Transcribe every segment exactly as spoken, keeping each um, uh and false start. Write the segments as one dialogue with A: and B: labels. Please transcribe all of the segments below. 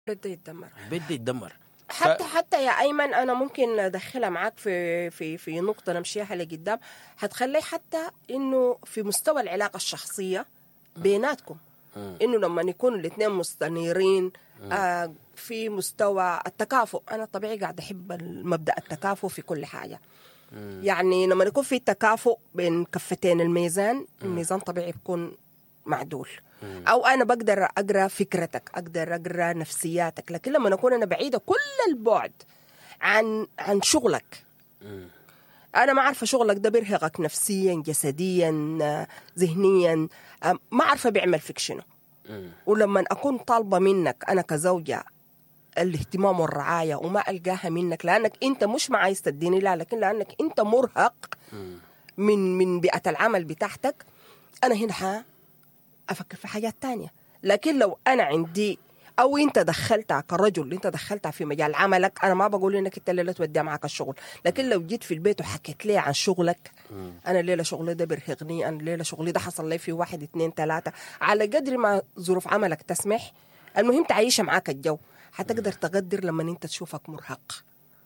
A: بده يتدمر.
B: بده يتدمر.
A: حتى ف... حتى يا ايمن انا ممكن ادخلها معاك في في في نقطه نمشيها لقدام، هتخلي حتى انه في مستوى العلاقه الشخصيه بيناتكم، انه لما يكونوا الاثنين مستنيرين آه في مستوى التكافؤ. انا طبيعي قاعد احب المبدا التكافؤ في كل حاجه. يعني لما يكون في تكافؤ بين كفتين الميزان، الميزان طبيعي بيكون معدول. او انا بقدر اقرا فكرتك، اقدر اقرا نفسياتك، لكن لما اكون انا بعيده كل البعد عن عن شغلك، انا ما عارفه شغلك ده بيرهقك نفسيا جسديا ذهنيا، ما عارفه بيعمل فيك شنو. ولما اكون طالبه منك انا كزوجه الاهتمام والرعايه وما القاها منك لانك انت مش ما عايز تديني، لا، لكن لانك انت مرهق من من بيئه العمل بتاعتك، انا هنا افكر في حاجات تانية. لكن لو انا عندي او انت دخلتها كرجل، انت دخلتها في مجال عملك، انا ما بقول انك انت الليله توديها معك الشغل، لكن لو جيت في البيت وحكيت لي عن شغلك، انا الليله شغلي ده بيرهقني، انا الليله شغلي ده حصل لي في واحد اتنين تلاته، على قدر ما ظروف عملك تسمح، المهم تعيش معاك الجو، حتقدر تقدر لما انت تشوفك مرهق.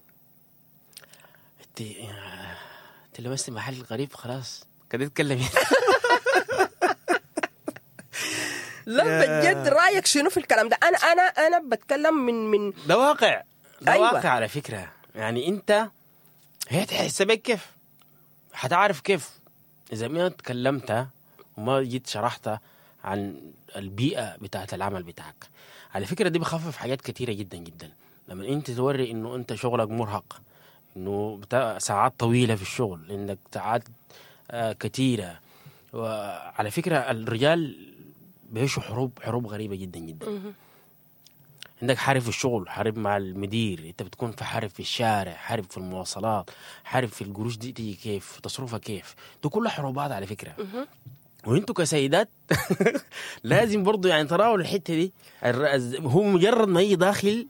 B: انت انت لمست محل غريب خلاص كده تتكلمي.
A: لا بجد رايك شنو في الكلام ده؟ انا انا انا بتكلم من من
B: ده واقع، ده
A: أيوة.
B: واقع على فكره. يعني انت هي تحس بك كيف حتعرف كيف اذا ما تكلمت وما جيت شرحت عن البيئه بتاعت العمل بتاعك. على فكره دي بخفف حاجات كتيره جدا جدا. لما انت توري انه انت شغلك مرهق، انه بتاع ساعات طويله في الشغل، انك ساعات آه كتيره. وعلى فكره الرجال بيعيشوا حروب حروب غريبه جدا جدا. عندك حرب في الشغل، حرب مع المدير، انت بتكون في حرب في الشارع، حرب في المواصلات، حرب في القروش دي تيجي كيف، تصرفها كيف، دي كلها حروبات على فكره. وانتوا كسيدات لازم برضو يعني تراولوا الحته دي. هو مجرد ما يجي داخل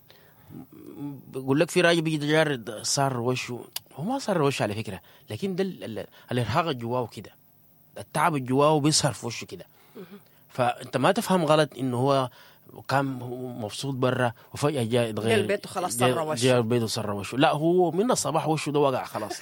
B: بقول لك في راجل بيجي جارد صار وشه، هو ما صار وشه على فكره، لكن ده الارهاق الجواه كده، التعب الجواه بيصهر في وشه كده. فانت ما تفهم غلط انه هو كان مبسوط برا وفجاه جاء يتغير،
A: جاء البيت وخلاص صر وشه،
B: جاء البيت وصر وشه. لا هو من الصباح وشه ده وقع خلاص.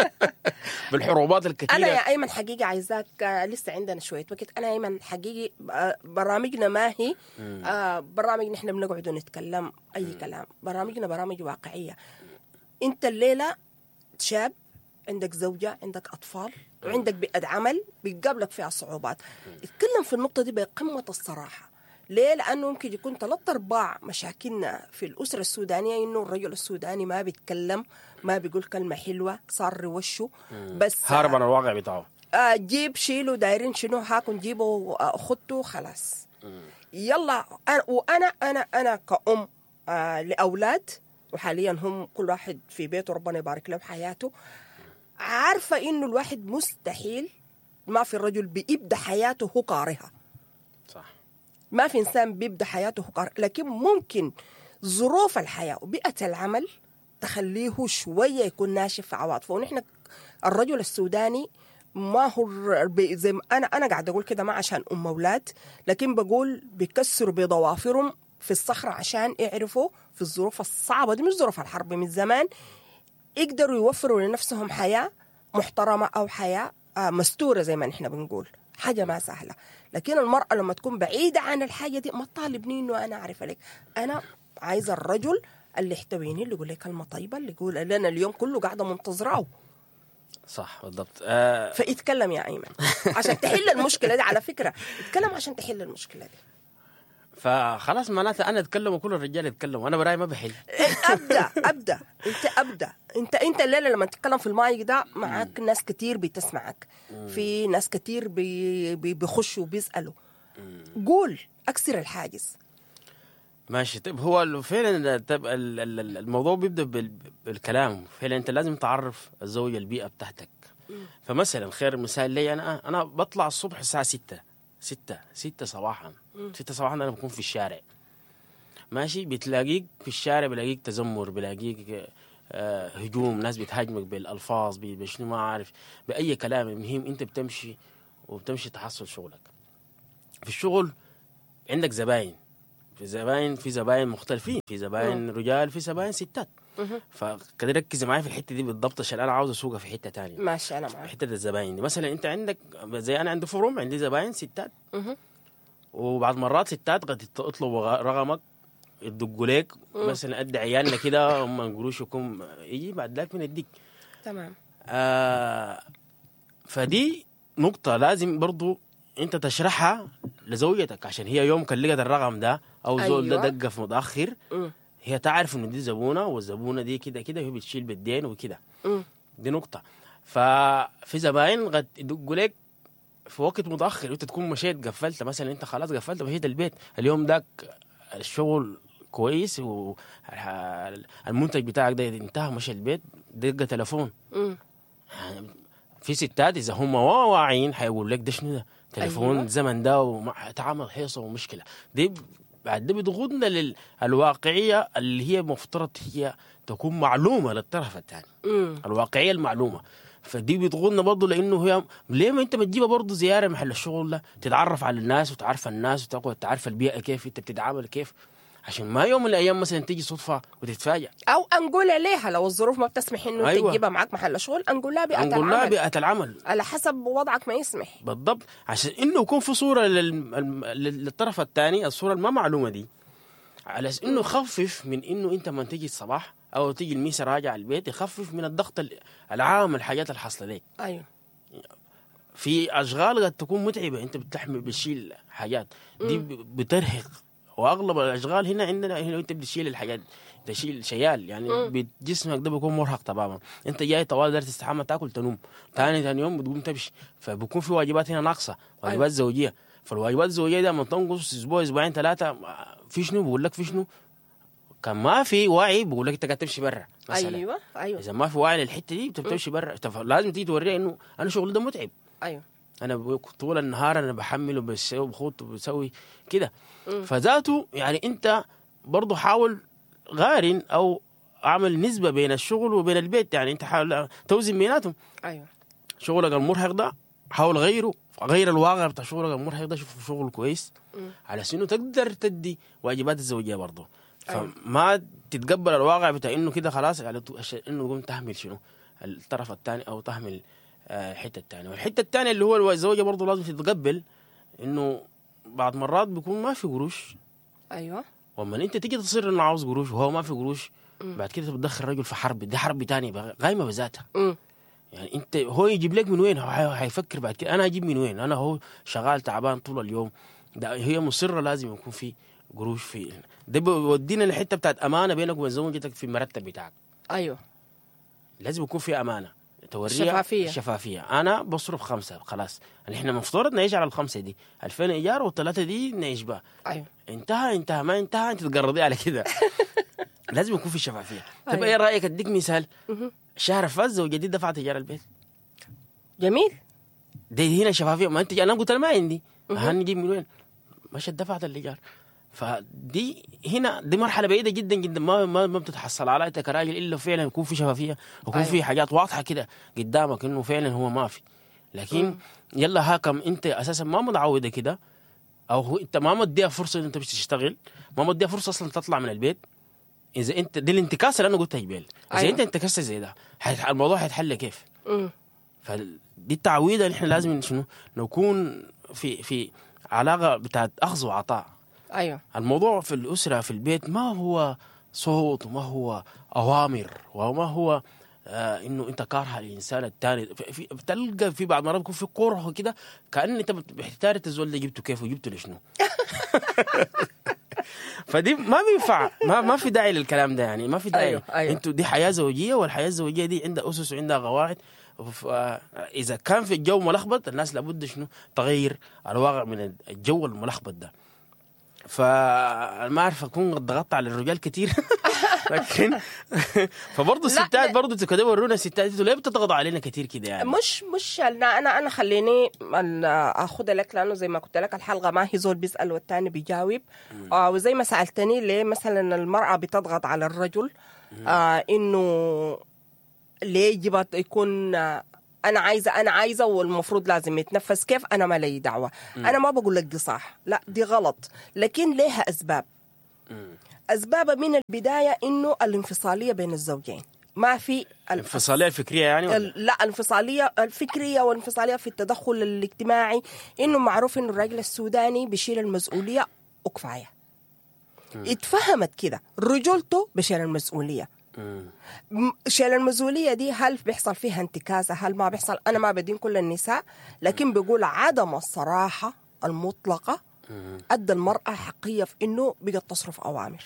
B: بالحروبات الكثيره.
A: انا يا ايمن حقيقه عايزاك، لسه عندنا شويه وقت، انا ايمن حقيقي برامجنا ما هي آه برامج نحن بنقعد نتكلم اي مم. كلام. برامجنا برامج واقعيه. انت الليله شاب، عندك زوجه، عندك اطفال، وعندك بيئه عمل بيقابلك فيها صعوبات. اتكلم في النقطه دي بقمه الصراحه. ليه؟ لأنه ممكن يكون ثلاث أرباع مشاكلنا في الأسرة السودانية إنه الرجل السوداني ما بيتكلم، ما بيقول كلمة حلوة، صار وشه بس
B: هارب عن الواقع بتاعه.
A: آه جيب شيله دايرين شنو هاكم جيبه خدته خلاص. يلا أنا وأنا أنا أنا كأم آه لأولاد، وحاليا هم كل واحد في بيته ربنا يبارك له بحياته، عارفة إنه الواحد مستحيل ما في الرجل بيبدأ حياته هو كارهها.
B: صح.
A: ما في إنسان بيبدأ حياته هو كارهها، لكن ممكن ظروف الحياة وبيئة العمل تخليه شوية يكون ناشف في عواطفه. ونحن الرجل السوداني ما هو زي ما أنا أنا قاعد أقول كده، ما عشان أم أولاد، لكن بقول بيكسروا بضوافرهم في الصخرة عشان يعرفوا في الظروف الصعبة دي، مش ظروف الحرب، من زمان يقدروا يوفروا لنفسهم حياة محترمة أو حياة مستورة زي ما نحن بنقول. حاجة ما سهلة. لكن المرأة لما تكون بعيدة عن الحاجة دي ما تطالبني إنه أنا أعرف عليك. أنا عايزة الرجل اللي يحتويني، اللي يقول لي كلمة طيبة، اللي يقول لنا اليوم كله قاعدة منتظراه.
B: صح بالضبط. آه
A: فاتكلم يا أيمن عشان تحل المشكلة دي. على فكرة اتكلم عشان تحل المشكلة دي.
B: فخلاص معناته انا اتكلم وكل الرجال يتكلموا، انا برايي ما بحل.
A: ابدا ابدا انت ابدا انت انت الليله لما تتكلم في المايك ده معاك مم. ناس كتير بتسمعك، مم. في ناس كتير بي بي بيخشوا وبيسالوا. مم. قول، اكسر الحاجز.
B: ماشي. طيب هو فعلا طيب الموضوع بيبدا بالكلام. فعلا انت لازم تعرف الزوجه البيئه بتاعتك. مم. فمثلا خير مثال لي انا انا بطلع الصبح الساعه ستة ستة ستة صباحا. مم. ستة صباحا انا بكون في الشارع ماشي. بتلاقيك في الشارع بلاقيك تذمر، بلاقيك آه هجوم، ناس بتهاجمك بالالفاظ بشنو ما عارف باي كلام. المهم انت بتمشي وبتمشي تحصل شغلك. في الشغل عندك زباين، في زباين في زباين مختلفين، في زباين رجال، في زباين ستات. فكده ركزي معايا في الحته دي بالضبط عشان انا عاوز اسوقها في حته تانية.
A: ماشي انا
B: في
A: معاك.
B: حته الزباين دي مثلا انت عندك زي انا عندي فروم، عندي زباين ستات،
A: مهم.
B: وبعض مرات ستات قد يطلبوا غ- رقمك يدقوا لك مثلا قد عيالنا كده هم قروش يكون يجي بعد ذاك بنديك.
A: تمام.
B: آه فدي نقطة لازم برضو انت تشرحها لزوجتك، عشان هي يوم كان لقت الرقم ده او زول ده
A: أيوة.
B: دقة في متأخر،
A: مم.
B: هي تعرف انه دي زبونة والزبونة دي كده كده وهي بتشيل بالدين وكده.
A: مم.
B: دي نقطة. ففي زباين قد يدقوا لك في وقت متأخر وانت تكون مشيت قفلت، مثلا انت خلاص قفلت مشيت البيت اليوم داك الشغل كويس والمنتج بتاعك ده انتهى مشي البيت، دقة تلفون.
A: مم.
B: في ستات اذا هم واعيين حيقول لك ده شنو ده تليفون
A: أيوة.
B: الزمن ده وتعامل حيصه ومشكله دي. بعد ده بتغضنا للواقعيه اللي هي مفترض هي تكون معلومه للطرف الثاني،
A: مم.
B: الواقعيه المعلومه. فدي بتغضنا برضه لانه هي ليه ما انت بتجيبها برضه زياره محل الشغل ده تتعرف على الناس وتعرف الناس وتقعد تعرف البيئه كيف انت بتتعامل كيف، عشان ما يوم من الايام مثلا تيجي صدفه وتتفاجئ.
A: او انقول عليها لو الظروف ما بتسمح انه
B: أيوة.
A: تجيبها معك محل شغل، انقول لها بيئه
B: نقول لها
A: العمل
B: بيئه العمل
A: على حسب وضعك ما يسمح.
B: بالضبط، عشان انه يكون في صوره لل... الم- للطرف الثاني، الصوره الما معلومه دي، على أساس انه يخفف من انه انت من تيجي الصباح او تيجي الميسه راجع البيت، يخفف من الضغط ال- العام الحاجات اللي حاصله لك.
A: ايوه.
B: في اشغال قد تكون متعبه، انت بتحمل بتشيل حاجات دي ب- بترهق، واغلب الاشغال هنا عندنا هنا انت بتشيل الحاجات، تشيل شيال يعني جسمك ده بيكون مرهق تماما. انت جاي طوال داير تستحمى تاكل تنوم، ثاني ثاني يوم بتقوم تمشي، فبكون في واجبات هنا ناقصه، واجبات
A: أيوة.
B: زوجيه. فالواجبات الزوجيه ده لما تنقص اسبوع اسبوعين ثلاثه في شنو بقول لك في شنو، كان ما في وعي بقول لك انت قاعد تمشي برا مثلا.
A: ايوه ايوه
B: اذا ما في وعي للحته دي بتمشي برا، لازم تيجي توريها انه انا شغل ده متعب،
A: ايوه.
B: انا ب- طول النهار انا بحمل وبسوي وبخط وبسوي كده. فذاته يعني انت برضو حاول غارن او اعمل نسبه بين الشغل وبين البيت، يعني انت حاول توزن بيناتهم.
A: ايوه.
B: شغلك المرهق ده حاول غيره، غير الواقع بتاع شغلك المرهق ده، شوف شغل كويس على انه تقدر تدي واجبات الزوجيه برضه.
A: أيوة.
B: فما تتقبل الواقع بتاع انه كده خلاص على طول عشان انه تقوم تهمل شنو الطرف الثاني او تهمل آه، الحته الثانيه. والحته الثانيه اللي هو الزوجه برضه لازم تتقبل انه بعض مرات بيكون ما في قروش،
A: ايوه.
B: وما انت تيجي تصير انه عاوز قروش وهو ما في قروش، بعد كده بتدخل الرجل في حرب، دي حرب تانية قايمه بذاتها.
A: مم.
B: يعني انت هو يجيب لك من وين، هو حي- حيفكر بعد كده انا اجيب من وين، انا هو شغال تعبان طول اليوم، ده هي مصره لازم يكون في قروش في ده. بيودينا للحته بتاعت امانه بينك وبين زوجتك في المرتب بتاعك،
A: ايوه.
B: لازم يكون في امانه توريها
A: شفافية.
B: شفافيه. انا بصرف خمسه خلاص، احنا مفترض نعيش على الخمسه دي، ألفين ايجار والثلاثه دي نعيش بها.
A: ايوه.
B: انتهى انتهى ما انتهى انت تقرضي على كده. لازم يكون في شفافيه. طب
A: أيوة.
B: ايه رايك اديك مثال،
A: مهم.
B: شهر فاز زوجتي دفعت ايجار البيت،
A: جميل.
B: دي هنا شفافيه. ما انت انا قلت انا ما عندي هنجيب من وين، مش دفعت الايجار. فدي هنا دي مرحله بعيده جدا جدا، ما ما, ما بتتحصل على انت كراجل الا فعلا يكون في شفافيه ويكون
A: أيوة.
B: في حاجات واضحه كده قدامك انه فعلا هو ما في. لكن
A: مم.
B: يلا هاكم انت اساسا ما متعوده كده، او هو انت ما مديها فرصه ان انت مش تشتغل، ما مديها فرصه اصلا تطلع من البيت. اذا انت دي الانتكاسه اللي انا قلتها جبال، اذا
A: أيوة.
B: انت انتكست زي ده حيت- الموضوع هيتحل كيف؟
A: مم.
B: فدي التعويضه اللي احنا لازم شنو نكون في في علاقه بتاعت اخذ وعطاء.
A: ايوه.
B: الموضوع في الاسره في البيت ما هو صوت وما هو اوامر وما هو آه انه انت كاره الانسان الثاني. في في- بتلقى في بعض مرات بيكون في كره كده كأن انت بتحتار الزول ده جبته كيف وجبته لشنو. فدي ما بينفع، ما ما في داعي للكلام ده، يعني ما في داعي.
A: أيوة، أيوة.
B: انتوا دي حياه زوجيه، والحياه الزوجيه دي عندها اسس وعندها قواعد. ف- اذا كان في الجو ملخبط الناس لابد شنو تغير الواقع من الجو الملخبط ده. فما اعرف اكون ضغطت على الرجال كتير. لكن فبرضه الستات
A: لا.
B: برضه كده ورونا الستات انتوا ليه بتضغطوا علينا كتير كده يعني؟
A: مش مش انا انا أنا خليني أن اخذ لك، لانه زي ما قلت لك الحلقه ما هي زول بيسال والتاني بيجاوب. آه وزي ما سالتني ليه مثلا المراه بتضغط على الرجل، آه انه ليه يجب يكون آه انا عايزه انا عايزه والمفروض لازم يتنفس كيف، انا ما لي دعوه. انا ما بقول لك دي صح، لا دي غلط، لكن ليها اسباب. أسباب من البداية إنه الانفصالية بين الزوجين، ما في
B: الانفصالية الفكرية يعني ولا؟
A: لا، الانفصالية الفكرية والانفصالية في التدخل الاجتماعي. إنه معروف إنه الراجل السوداني بيشيل المسؤولية وكفاية، اتفهمت كده، رجولته بشيل المسؤولية. شيل المسؤولية دي هل بيحصل فيها انتكاسة، هل ما بيحصل؟ أنا ما بدين كل النساء، لكن بيقول عدم الصراحة المطلقة أدى المرأة حقية في إنه بقت تصرف أوامر.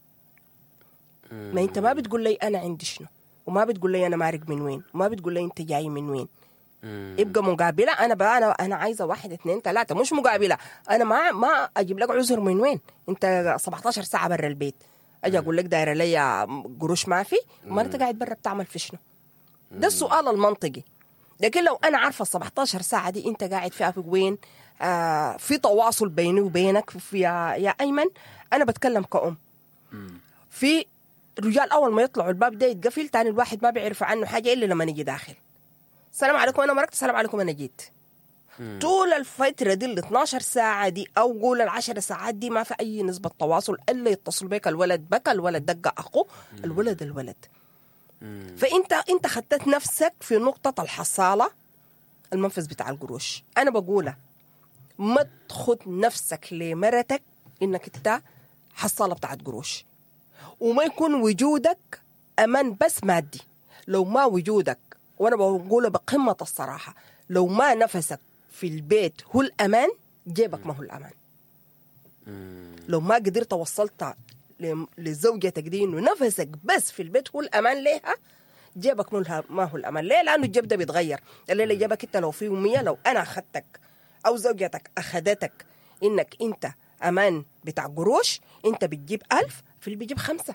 A: ما أنت ما بتقول لي أنا عندي شنو، وما بتقول لي أنا مارق من وين، وما بتقول لي أنت جاي من وين. يبقى مقابلة. أنا بقى أنا أنا عايزة واحد اثنين ثلاثة، مش مقابلة. أنا ما ما أجيب لك عذر من وين، أنت سبعتاشر ساعة برا البيت، أجي أقول لك دايرة لي قروش ما في، وما أنت قاعد برا بتعمل في شنو؟ ده السؤال المنطقي. لكن لو أنا عارفة سبعتاشر ساعة دي أنت قاعد فيها في وين، آه في تواصل بيني وبينك في يا, يا أيمن. أنا بتكلم كأم. في رجال أول ما يطلعوا الباب ده يتقفل، تاني الواحد ما بيعرف عنه حاجة إلا لما نجي داخل. السلام عليكم أنا مرقت، السلام عليكم أنا جيت. طول الفترة دي ال اثناشر ساعة دي أو قول العشر ساعات دي ما في أي نسبة تواصل، إلا يتصل بك الولد بكى، الولد دق أخوه، الولد الولد. فأنت أنت خدت نفسك في نقطة الحصالة، المنفذ بتاع القروش. أنا بقولها ما تخد نفسك لمرتك إنك أنت حصالة بتاعت قروش، وما يكون وجودك أمان بس مادي. لو ما وجودك، وأنا بقوله بقمة الصراحة، لو ما نفسك في البيت هو الأمان، جيبك ما هو الأمان. لو ما قدرت وصلت لزوجتك دي إنه نفسك بس في البيت هو الأمان لها، جيبك ما هو الأمان. ليه؟ لأنه الجيب ده بيتغير. الليلة جيبك أنت لو فيه مية، لو أنا أخدتك أو زوجتك أخدتك إنك أنت أمان بتاع قروش، أنت بتجيب ألف، في اللي بيجيب خمسة.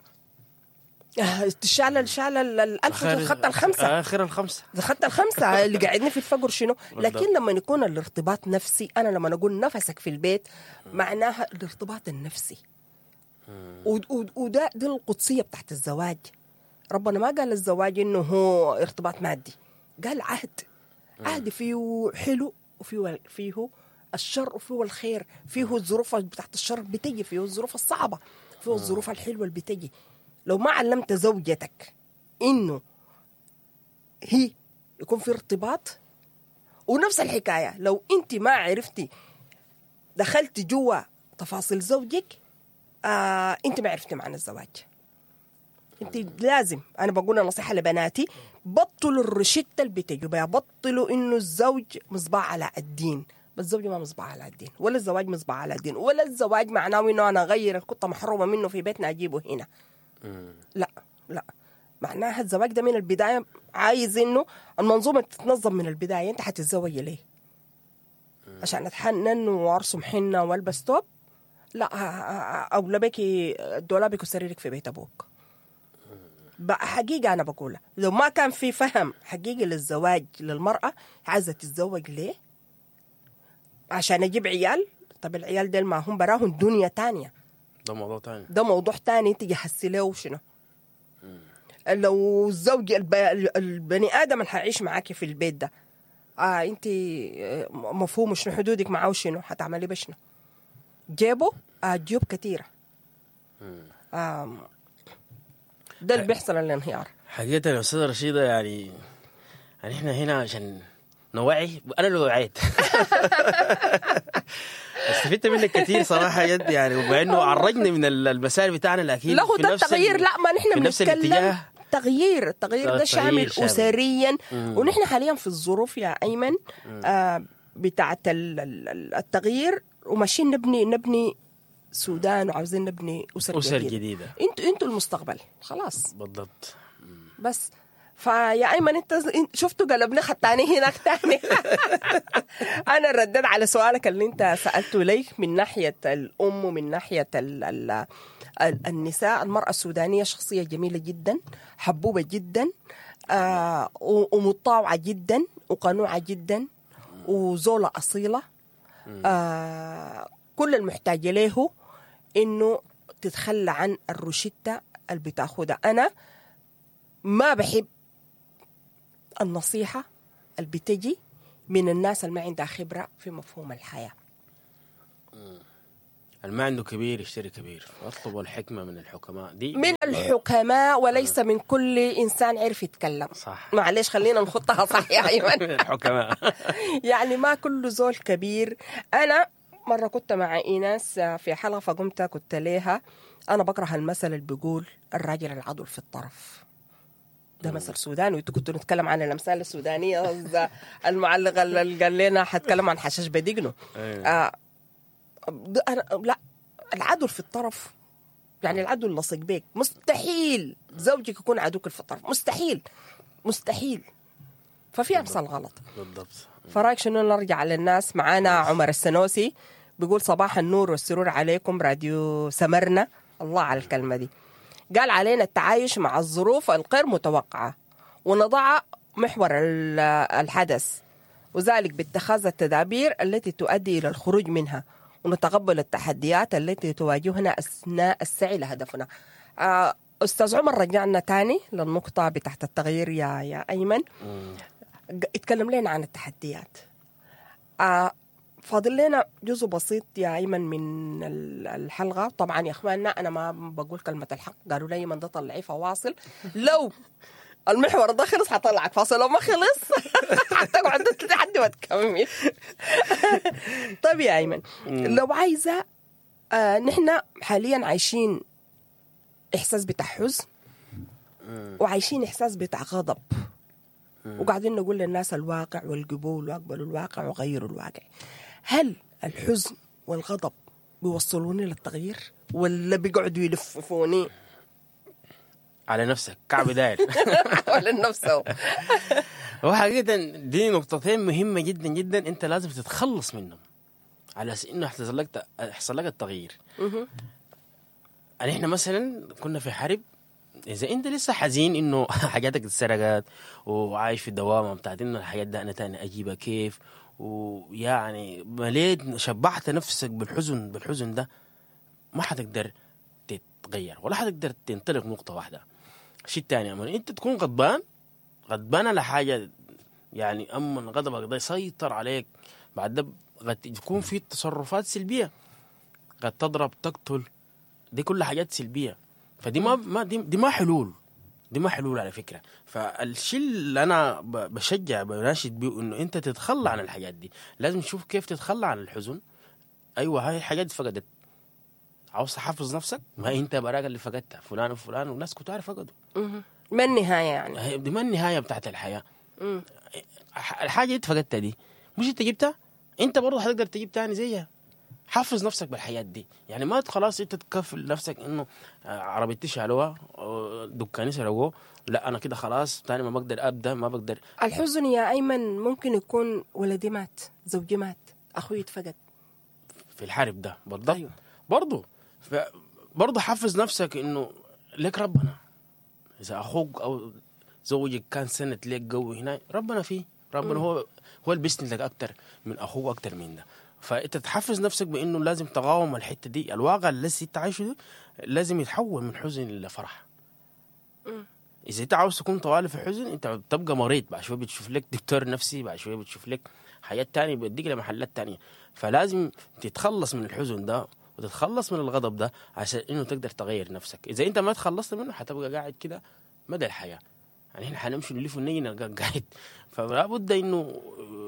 A: الشعلة الشعلة الألف خدت الخمسة،
B: آخر الخمسة
A: خدت الخمسة اللي قاعدين في الفقر شنو. لكن لما يكون الارتباط نفسي، أنا لما نقول نفسك في البيت معناها الارتباط النفسي. وده دي القدسية بتاعت الزواج. ربنا ما قال الزواج إنه هو ارتباط مادي، قال عهد. عهد فيه حلو وفيه فيه الشر وفيه الخير، فيه الظروف بتاعت الشر بتجي، فيه الظروف الصعبة، فيه الظروف الحلوة اللي بتجي. لو ما علمت زوجتك إنه هي يكون في ارتباط، ونفس الحكاية لو أنت ما عرفتي دخلت جوا تفاصيل زوجك، آه أنت ما عرفتي معنى الزواج. أنت لازم، أنا بقول نصيحة لبناتي، بطلوا الرشدة اللي بتجوا، بطلوا إنه الزوج مصباح على الدين. بس الزوج ما مصباح على الدين، ولا الزواج مصباح على الدين، ولا الزواج معناه إنه أنا أغير القطة محرومة منه في بيتنا أجيبه هنا. لا لا، معناها الزواج ده من البداية عايز إنه المنظومة تتنظم من البداية. أنت حتتزوج ليه؟ عشان أتحنن وأرسم حنة والبس توب؟ لا، أو لبكي دولابك وسريرك في بيت أبوك. بقى حقيقة أنا بقولها، لو ما كان في فهم حقيقي للزواج للمرأة، عايزة تتزوج ليه؟ عشان أجيب عيال؟ طب العيال ديل ما هم براهم دنيا تانية،
B: ده موضوع تاني،
A: ده موضوع تاني. انت جهزتي له شنو؟ لو الزوج الب... البني ادم اللي حيعيش معاكي في البيت ده، اه انت مفهوم شنو حدودك معاه شنو؟ حتعملي بشنو؟ جيبه آه جيوب كثيره. آه ده اللي بيحصل الانهيار.
B: حقيقة يا أستاذة رشيدة، يعني يعني إحنا هنا عشان نوعي. أنا اللي وعيت استفدت منك كثير صراحة جد يعني، وبما إنه عرجنا من المسائل بتاعنا، لكن
A: لا هو ده التغيير. لا ما نحن بنتكلم تغيير. التغيير ده شامل أسريا، ونحن حاليا في الظروف يا أيمن آه بتاعت التغيير، وماشيين نبني نبني سودان، وعاوزين نبني أسر,
B: أسر
A: جديدة.
B: جديدة.
A: انتوا انتوا المستقبل خلاص.
B: بالضبط.
A: بس فيا أيمن انت شفتوا قلبنا خطاني هناك تاني. أنا ردد على سؤالك اللي انت سألته لي من ناحية الأم ومن ناحية ال ال النساء. المرأة السودانية شخصية جميلة جدا، حبوبة جدا، آه ومطاوعة جدا، وقنوعة جدا، وزولة أصيلة. آه كل المحتاج له إنه تتخلى عن الروشتة اللي بتاخدها. أنا ما بحب النصيحة اللي بتجي من الناس اللي ما عندها خبرة في مفهوم الحياة.
B: ما عنده كبير يشتري كبير. اطلبوا الحكمة من الحكماء دي
A: من الحكماء وليس من كل إنسان عرف يتكلم.
B: صح.
A: معلش خلينا نخطها صح يا أيمن.
B: من الحكماء.
A: يعني ما كل زول كبير. أنا مرة كنت مع إيناس في حلقة فقمت كنت ليها أنا بكره المثل اللي بيقول الراجل العضل في الطرف. ده مثل سوداني وانتوا كنتوا نتكلم عن الأمثال السودانية. المعلق اللي قال لنا حتكلم عن حشاش بدقنه. آه لا، العدل في الطرف يعني العدل لصق بيك. مستحيل زوجك يكون عدوك في الطرف، مستحيل مستحيل. ففي أمثال غلط
B: بالضبط.
A: فرايك شنو؟ نرجع للناس. معانا عمر السنوسي بيقول صباح النور والسرور عليكم راديو سمرنا. الله على الكلمة دي. قال علينا التعايش مع الظروف الغير متوقعة ونضع محور الحدث، وذلك باتخاذ التدابير التي تؤدي إلى الخروج منها، ونتقبل التحديات التي تواجهنا أثناء السعي لهدفنا. أستاذ عمر رجعنا تاني للنقطة بتاعت التغيير يا يا أيمن. اتكلم لنا عن التحديات. فاضل لنا جزء بسيط يا أيمن من الحلقة. طبعا يا أخواننا أنا ما بقول كلمة الحق، قالوا لي من ده طلعي فواصل. لو المحور ده خلص حطلعك فاصل، لو ما خلص حتقعد لحد ما تكمل. طيب يا أيمن، لو عايزة آه نحن حاليا عايشين إحساس بتاع حزن وعايشين إحساس بتاع غضب، وقاعدين نقول للناس الواقع والقبول واقبلوا الواقع وغيروا الواقع. هل الحزن والغضب بيوصلوني للتغيير ولا بيقعدوا يلففوني
B: على نفسك كعب داير؟
A: ولا نفسه.
B: هو حقيقة دي نقطتين مهمة جدا جدا انت لازم تتخلص منهم على اساس انه يحصل لك يحصل لك التغيير. يعني احنا مثلا كنا في حرب، اذا انت لسه حزين انه حاجاتك اتسرقت وعايش في الدوامه بتاعت انه الحاجات ده انا تاني اجيبها كيف، ويعني مليت شبعت نفسك بالحزن بالحزن ده، ما حتقدر تتغير ولا حتقدر تنطلق نقطه واحده. الشيء الثاني اما انت تكون غضبان غضبان على حاجه، يعني اما غضبك ده يسيطر عليك بعد ده قد تكون في تصرفات سلبيه، قد تضرب تقتل، دي كل حاجات سلبيه. فدي ما ما دي, دي ما حلول، دي ما حلول على فكره. فالشيء اللي انا بشجع بناشد بيه انه انت تتخلى عن الحاجات دي. لازم تشوف كيف تتخلى عن الحزن. ايوه هاي الحاجات فقدت، عاوز تحفظ نفسك، ما انت براك اللي فقدتها، فلان وفلان والناس كنت عارف فقدوا.
A: ما النهايه يعني
B: دي ما النهايه بتاعت الحياه. مم. الحاجه انت فقدتها دي مش انت جبتها، انت برضه هتقدر تجيب تاني زيها. حفظ نفسك بالحياة دي، يعني ما خلاص انت تكفل نفسك انه عربيتي شالوها دكاني سرقوه، لا انا كده خلاص تاني ما بقدر ابدا ما بقدر.
A: الحزن يا ايمن ممكن يكون ولدي مات، زوجي مات، اخوي اتفقد
B: في الحرب ده بالضبط. أيوة. برضه برضه حفظ نفسك انه لك ربنا. اذا اخوك او زوجك كان سنة ليك جو هنا، ربنا فيه، ربنا م. هو هو اللي بيسند لك اكتر من اخوك اكتر من ده. فانت تحفز نفسك بانه لازم تقاوم الحته دي. الواقع اللي انت عايشه ده لازم يتحول من حزن لفرح. م. اذا انت عاوز تكون طوالي في حزن انت بتبقى مريض، بعد شويه بتشوف لك دكتور نفسي، بعد شويه بتشوف لك حياه تانية بيديك لمحلات تانية. فلازم تتخلص من الحزن ده وتتخلص من الغضب ده عشان انه تقدر تغير نفسك. اذا انت ما تخلصت منه حتبقى قاعد كده مدى الحياه، يعني احنا حنمشي نلف ونيجي قاعد. فلا بد انه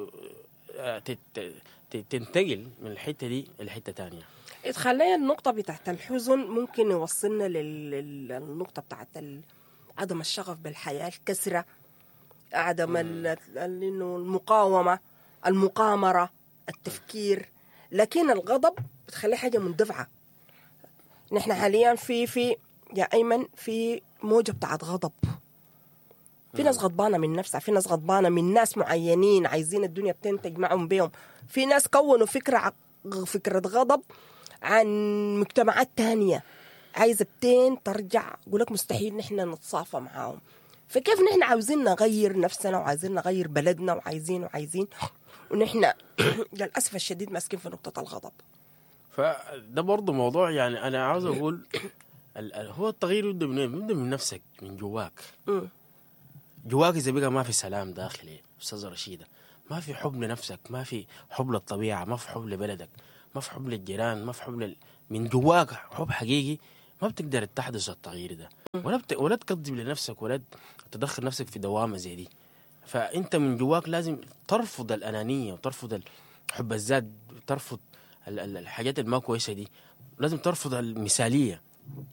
B: تنتقل من الحته دي لحته تانية.
A: خلينا النقطه بتاعت الحزن ممكن يوصلنا للنقطه بتاعت عدم الشغف بالحياه، الكسره، عدم انه المقاومه، المقامره، التفكير. لكن الغضب بتخليه حاجه مندفعه. نحن حاليا في في يا ايمن في موجه بتاعت غضب. في ناس غضبانه من نفسها، في ناس غضبانه من ناس معينين عايزين الدنيا بتنتج معهم بيهم، في ناس كونوا فكره فكره غضب عن مجتمعات تانية عايزه بتين ترجع، يقول لك مستحيل نحن نتصافى معاهم. فكيف نحن عاوزين نغير نفسنا وعايزين نغير بلدنا وعايزين وعايزين ونحن للاسف الشديد ماسكين في نقطه الغضب.
B: فده برضه موضوع، يعني انا عاوز اقول هو التغيير يبدا من يبدا من نفسك، من جواك. جواك إذا بقى ما في سلام داخلي أستاذة رشيدة، ما في حب لنفسك، ما في حب للطبيعة، ما في حب لبلدك، ما في حب للجيران، ما في حب من جواك حب حقيقي ما بتقدر تحدث التغيير ده، ولا بت... ولا تقدم لنفسك، ولا تدخل نفسك في دوامه زي دي. فانت من جواك لازم ترفض الانانيه، وترفض حب الذات، وترفض ال... ال- الحاجات الما كويسه دي. لازم ترفض المثاليه.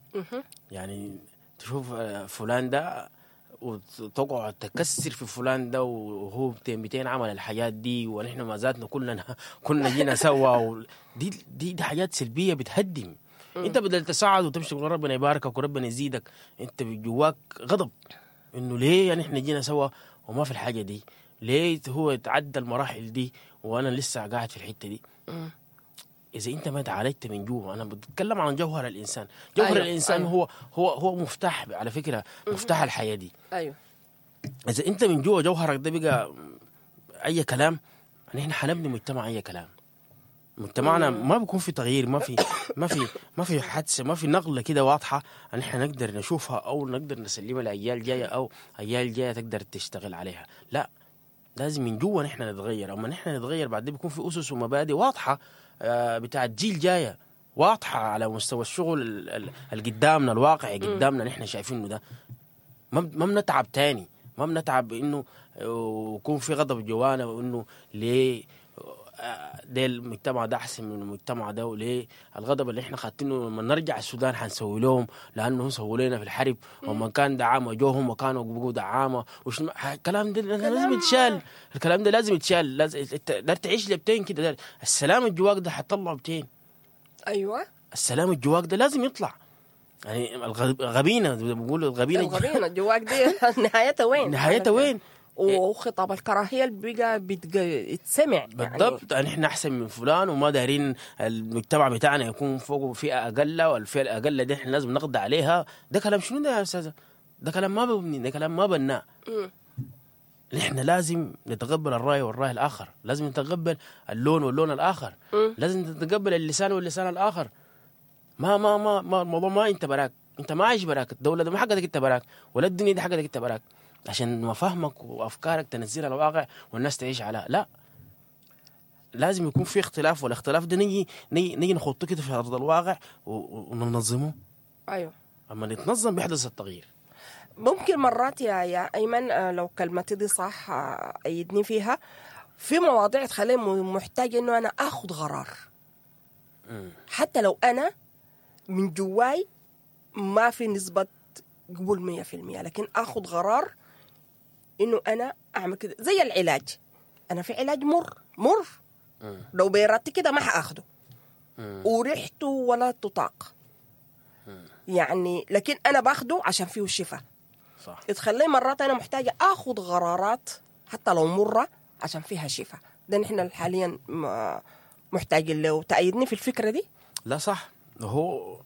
B: يعني تشوف آه، فلان ده وتقعد تكسر في فلان ده وهو مئتين عمل الحاجات دي، ونحن ما ذاتنا كلنا كنا جينا سوا و... دي دي دي حاجات سلبيه بتهدم. انت بدل تساعد وتمشي تقول ربنا يباركك وربنا يزيدك، انت جواك غضب انه ليه يعني احنا جينا سوا وما في الحاجه دي، ليه هو يتعدى المراحل دي وانا لسه قاعد في الحته دي. اذا انت ما تعالجت من جوا، انا بتكلم عن جوهر الانسان. جوهر
A: أيوة.
B: الانسان
A: أيوة.
B: هو هو هو مفتاح، على فكره مفتاح الحياه دي.
A: ايوه
B: اذا انت من جوا جوهرك ده بقى اي كلام، نحن حنبني مجتمع اي كلام. مجتمعنا ما بيكون في تغيير، ما في ما في ما في حادثه، ما في نقله كده واضحه ان احنا نقدر نشوفها او نقدر نسلمها لاجيال جايه او اجيال جايه تقدر تشتغل عليها. لا، لازم من جوا نحن نتغير. اما نحن نتغير بعد بيكون في اسس ومبادئ واضحه آه بتاعت جيل جايه، واضحه على مستوى الشغل اللي قدامنا، الواقع قدامنا نحن شايفينه ده. ما ما بنتعب تاني، ما بنتعب انه ويكون في غضب جوانا وانه ليه ده المجتمع ده احسن من المجتمع ده، وليه الغضب اللي احنا خاطينه لما نرجع السودان حنسوي لهم لانهم سووا لنا في الحرب، وما كان دعامه جوهم وكانوا بقوا دعامه وش الكلام ده لازم يتشال. الكلام ده لازم يتشال. لازم لا تعيش لبتين كده. السلام الجواك ده حتطلع بتين.
A: ايوه
B: السلام الجواك ده لازم يطلع. يعني الغبينه بيقولوا الغبينه
A: الغبينه جواك دي نهايتها وين؟
B: نهايتها وين؟
A: وخطاب الكراهيه اللي بقى بيتسمع
B: بالضبط. يعني احنا احسن من فلان وما دارين المجتمع بتاعنا يكون فوق فئه اقل، والفئه الاقل دي احنا لازم نقضي عليها. ده كلام شنو ده يا استاذه؟ ده كلام ما ببني، ده كلام ما بناء. احنا لازم نتقبل الراي والراي الاخر، لازم نتقبل اللون واللون الاخر، م. لازم نتقبل اللسان واللسان الاخر. ما ما ما, ما الموضوع ما انت براك، انت ما عايش براك، الدوله دي ما حقتك انت براك، ولا الدنيا دي حقتك انت براك عشان مفاهمك وافكارك تنزلها الواقع والناس تعيش عليها. لا، لازم يكون في اختلاف، والاختلاف ده نيجي نيجي, نيجي نخطه كده في ارض الواقع وننظمه.
A: ايوه،
B: اما نتنظم بيحدث التغيير.
A: ممكن مرات يا يا ايمن لو كلمتي دي صح ايدني فيها، في مواضيع تخليني محتاج انه انا اخذ قرار م. حتى لو انا من جواي ما في نسبه قبول مية في المية، لكن اخذ قرار انه انا اعمل كده. زي العلاج، انا في علاج مر مر م. لو بيرتي كده ما حاخده وريحته ولا تطاق م. يعني، لكن انا باخده عشان فيه الشفاء. صح. تخلي مرات انا محتاجه اخذ قرارات حتى لو مره عشان فيها شفاء. ده نحن حاليا محتاجين له. تأيدني في الفكره دي؟
B: لا صح. هو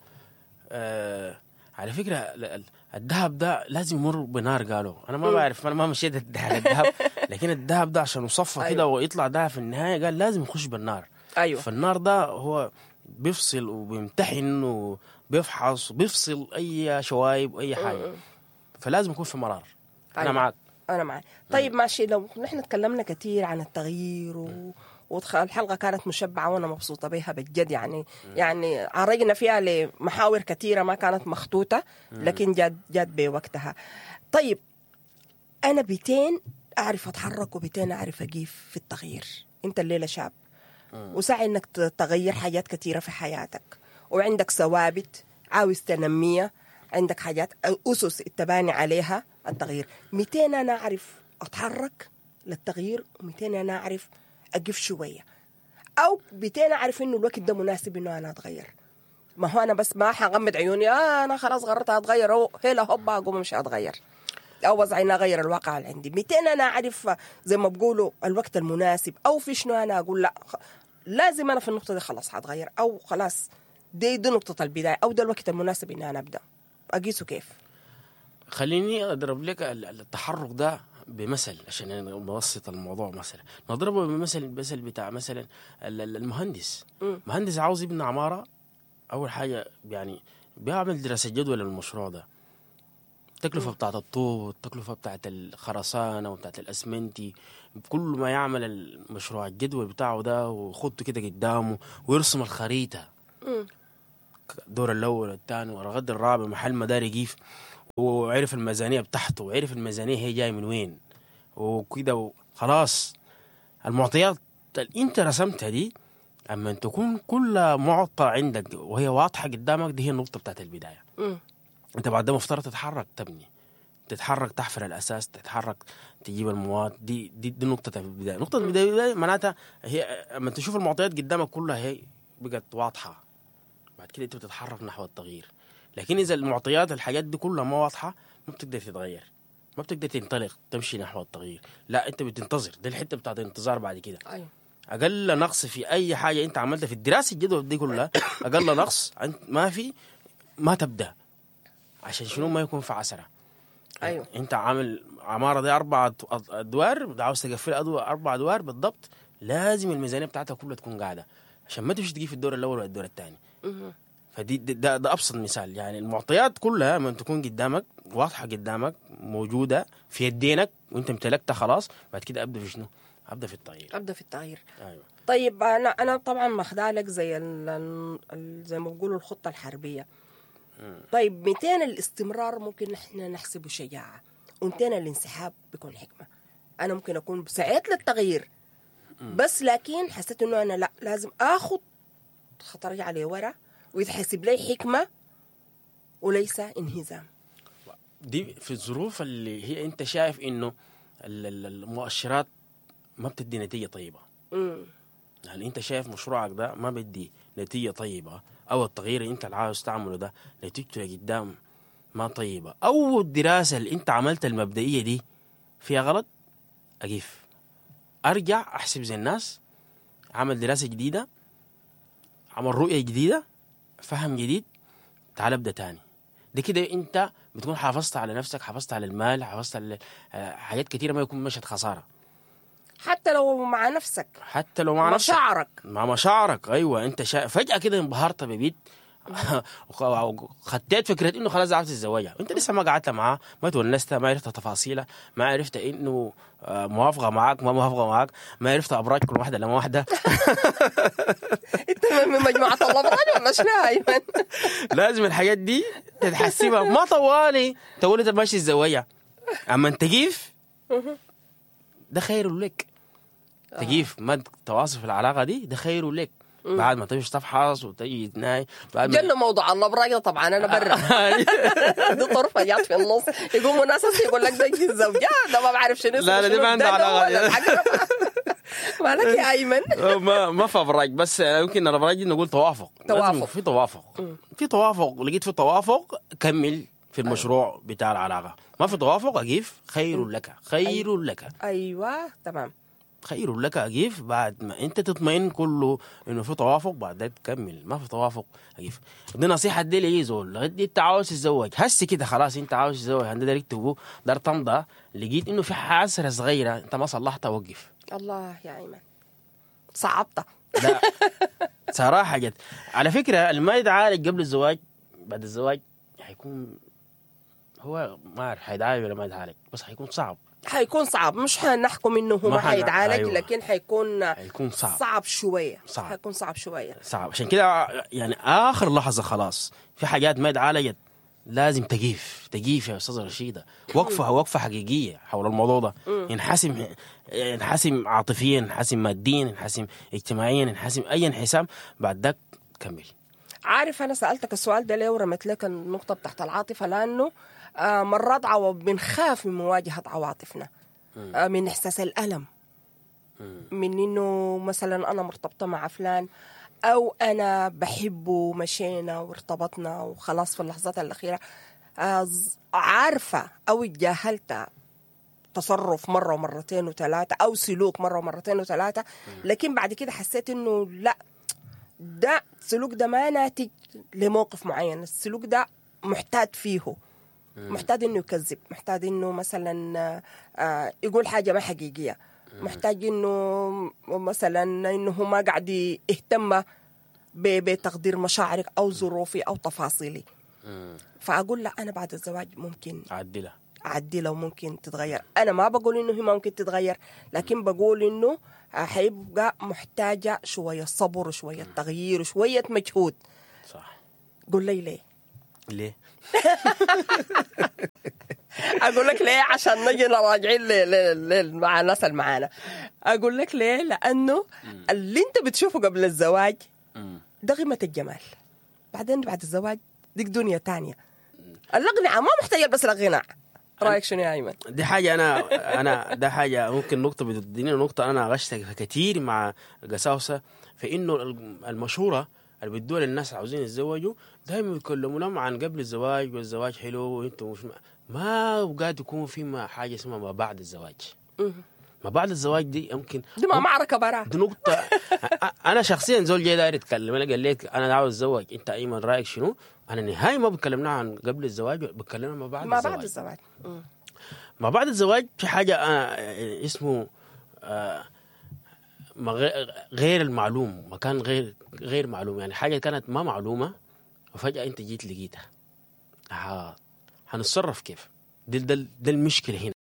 B: آه على فكره الذهب ده لازم يمر بنار. قالوا انا ما بعرف، انا ما مشيت الذهب لكن الذهب ده عشان يصفى أيوه. كده ويطلع ده في النهايه قال لازم يخش بالنار.
A: ايوه.
B: فالنار ده هو بيفصل وبيمتحن وبيفحص وبيفصل اي شوايب واي حاجه. م- فلازم يكون في مرار. أيوة. انا معك
A: انا معك. طيب ماشي، لو نحن تكلمنا كثير عن التغيير و... والحلقه كانت مشبعه وانا مبسوطه بها بجد يعني. م. يعني عرجنا فيها لمحاور كثيره ما كانت مخطوطه، لكن جات جات بوقتها. طيب انا بيتين اعرف اتحرك وبيتين اعرف اقيف في التغيير. انت الليله شاب م. وسعي انك تغير حاجات كثيره في حياتك، وعندك ثوابت عاوز تنميها، عندك حاجات أسس تباني عليها التغيير. ميتين أنا أعرف أتحرك للتغيير، وميتين أنا أعرف أقف شوية، أو ميتين أعرف إنه الوقت ده مناسب إنه أنا أتغير. ما هو أنا بس ما حغمض عيوني آه أنا خلاص قررت أتغير أو هلا هوبا أقوم مش أتغير أو وضعي إني أغير الواقع اللي عندي. ميتين أنا أعرف زي ما بقولوا الوقت المناسب، أو في شنو أنا أقول لا لازم أنا في النقطة دي خلاص حتغير، أو خلاص دي, دي نقطة البداية، أو ده الوقت المناسب إني أنا أبدأ. أقيسه كيف؟
B: خليني أضرب لك التحرك ده بمثل عشان نبسط الموضوع. مثلا نضربه بمثل مثل بتاع مثلا المهندس. م. مهندس عاوز يبني عمارة، أول حاجة يعني بيعمل دراسة جدوى للمشروع ده، التكلفة بتاعت الطوب والتكلفة بتاعت الخرسانة وبتاعت الأسمنتي، كل ما يعمل المشروع الجدول بتاعه ده ويخطه كده قدامه ويرسم الخريطة. م. الدور الاول والثاني والغد الرابع محل ما داري يجيف، وعرف الميزانيه بتاعته وعرف الميزانيه هي جايه من وين وكده، خلاص المعطيات اللي انت رسمتها دي اما تكون كل معطى عندك وهي واضحه قدامك، دي هي النقطه بتاعت البدايه.
A: م.
B: انت بعد ده مفترض تتحرك، تبني، تتحرك، تحفر الاساس، تتحرك، تجيب المواد. دي دي, دي نقطه البدايه. نقطه البدايه معناتها هي اما تشوف المعطيات قدامك كلها هي بقت واضحه، بعد كده انت بتتحرك نحو التغيير. لكن اذا المعطيات الحاجات دي كلها ما واضحه ما بتقدر تتغير، ما بتقدر تنطلق تمشي نحو التغيير. لا، انت بتنتظر. دي الحته بتاعت الانتظار. بعد كده
A: ايوه
B: اقل نقص في اي حاجه انت عملتها في الدراسه الجدوى دي كلها، اقل نقص ما في ما تبدا. عشان شنو؟ ما يكون في عسره.
A: ايوه
B: انت عامل عماره دي اربع ادوار، عاوز تقفل اربع ادوار بالضبط، لازم الميزانيه بتاعتها كلها تكون قاعده عشان ما تمشي تجي في الدور الاول ولا الدور الثاني. فدي ده, ده ابسط مثال. يعني المعطيات كلها من تكون قدامك واضحه قدامك موجوده في يدينك وانت امتلكتها خلاص، بعد كده ابدا في شنو؟ ابدا في التغيير.
A: ابدا في التغيير.
B: ايوه.
A: طيب انا انا طبعا ماخدها لك زي ال زي ما بيقولوا الخطه الحربيه. طيب مئتين الاستمرار ممكن احنا نحسبه شجاعه، ومئتين الانسحاب بيكون حكمه. انا ممكن اكون سعيت للتغيير بس لكن حسيت انه انا لا، لازم اخذ خطر ارجع لورا ويتحسب لي حكمه وليس انهزام.
B: دي في الظروف اللي هي انت شايف انه المؤشرات ما بتدي نتيجه طيبه.
A: امم
B: يعني انت شايف مشروعك ده ما بدي نتيجه طيبه، او التغيير اللي انت عاوز تعمله ده نتيجته قدام ما طيبه، او الدراسه اللي انت عملتها المبدئيه دي فيها غلط، اقيف ارجع احسب زي الناس، عمل دراسه جديده، عمل رؤيه جديده، فهم جديد، تعال ابدا تاني. ده كده انت بتكون حافظت على نفسك، حافظت على المال، حافظت على حاجات كتيره ما يكون مشهد خساره.
A: حتى لو مع نفسك،
B: حتى لو مع نفسك،
A: مشاعرك،
B: مع مشاعرك. ايوه انت شا... فجاه كده انبهرت ببيت وخدت فكره انه خلاص عرفت الزواج، انت لسه ما قعدت معاه، ما تونست، ما عرفت تفاصيله، ما عرفت انه موافقه معك ما موافقه معك، ما عرفت ابراج كل واحده لما واحده.
A: انت من مجموعه الابراج ولا شنو يا ايمن؟
B: لازم الحاجات دي تتحسبها. ما طوالي تقول انت ماشي الزواج، اما انت كيف ده خير لك. تجيف ما تواصل في العلاقه دي ده خير لك. بعد ما تمشي تفحص وتجي تناي بعد ما
A: جنة موضوع الابراج ده طبعا انا برا. دي طرفه جات في النص يقوموا ناس يقول لك ده الزوجات ده ما بعرف شنو.
B: لا لا دي ما عندها علاقه.
A: مالك يا ايمن؟
B: ما ما في ابراج، بس يمكن الابراج نقول توافق.
A: توافق
B: في توافق في توافق لقيت في توافق كمل في المشروع بتاع العلاقه. ما في توافق اجيف خير لك، خير لك.
A: ايوه تمام،
B: خير لك أجيف. بعد ما أنت تطمئن كله إنه في توافق بعد ده تكمل. ما في توافق أجيف. دي نصيحة دي لي زول دي أنت عاوز تتزوج هسي كده خلاص أنت عاوز تتزوج عند ده تبوه دار تمضى لقيت إنه في حاسرة صغيرة أنت ما صلحتها وقف.
A: الله يا أيمن صعبتها.
B: لا صراحة جد. على فكرة اللي ما يتعالج قبل الزواج بعد الزواج حيكون هو ما أعرف حيتعالج ولا ما يتعالج، بس حيكون صعب.
A: حيكون صعب، مش حنحكم انه هو ما حيتعالج. أيوة. لكن حيكون
B: حيكون صعب
A: صعب شويه.
B: صعب.
A: حيكون صعب شويه
B: صعب. عشان كده يعني اخر لحظه خلاص في حاجات ما اتعالجت لازم تقيف تقيف يا استاذه رشيده. وقفه وقفه حقيقيه حول الموضوع ده. ينحسم ينحسم عاطفيا، ينحسم ماديا، ينحسم اجتماعيا، ينحسم اي انحسام. بعد ذاك كمل.
A: عارف انا سالتك السؤال ده ليه ورمت لك النقطه بتاعت العاطفه؟ لانه آه مرات عو بنخاف من مواجهه عواطفنا، آه من احساس الالم، من انه مثلا انا مرتبطه مع فلان او انا بحبه مشينا وارتبطنا وخلاص في اللحظات الاخيره آه عارفه او اتجاهلت تصرف مره ومرتين وثلاثه او سلوك مره ومرتين وثلاثه، لكن بعد كده حسيت انه لا، ده السلوك ده ما ناتج لموقف معين، السلوك ده محتاج فيه، محتاج انه يكذب، محتاج انه مثلا آه يقول حاجه ما حقيقيه، محتاج انه مثلا انه ما قاعد يهتم بتقدير مشاعرك او ظروفي او تفاصيلي. فاقول لا، انا بعد الزواج ممكن
B: اعدلها
A: اعدلها وممكن تتغير. انا ما بقول انه هي ممكن تتغير، لكن بقول انه حيبقى محتاجه شويه صبر وشويه تغيير وشويه مجهود.
B: صح.
A: قول لي ليه.
B: ليه؟
A: اقول لك ليه عشان نجي راجعين ل- ل- ل- مع الناس اللي معانا. اقول لك ليه لانه اللي انت بتشوفه قبل الزواج ده قمه الجمال، بعدين بعد الزواج ديك دنيا تانية. الاقنعه ما محتاجه بس الغناء. رايك شنو يا ايمن؟
B: دي حاجة أنا أنا ده حاجة ممكن نقطة بتديني نقطة أنا غشتها كتير مع قساوسة، في إنه المشورة اللي بيدوها للناس عاوزين يتزوجوا دائما بيكلمونهم عن قبل الزواج والزواج حلو وأنتم مش ما قاعد يكون في ما حاجة اسمها ما بعد الزواج. ما بعد الزواج دي يمكن
A: دي ما معركه برا.
B: دي نقطة. أنا شخصيا زول جاي داير يتكلم، أنا قال لك أنا عاوز أتزوج، أنت أيمن رأيك شنو؟ أنا نهائي ما بكلمنا عن قبل الزواج، بكلمنا ما بعد
A: ما
B: الزواج.
A: بعد الزواج. مم.
B: ما بعد الزواج في حاجة آه اسمه آه ما غير- غير المعلوم، مكان غير غير معلوم، يعني حاجة كانت ما معلومة وفجأة أنت جيت لقيتها. ها هنتصرف كيف؟ ده ده ده المشكلة هنا.